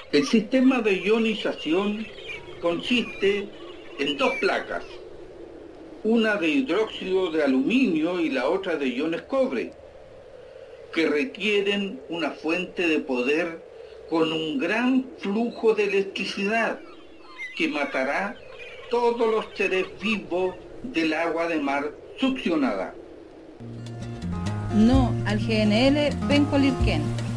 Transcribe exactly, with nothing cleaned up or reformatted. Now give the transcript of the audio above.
El sistema de ionización consiste en dos placas, una de hidróxido de aluminio y la otra de iones cobre, que requieren una fuente de poder con un gran flujo de electricidad que matará todos los seres vivos del agua de mar succionada. No al G N L Pencolirquén.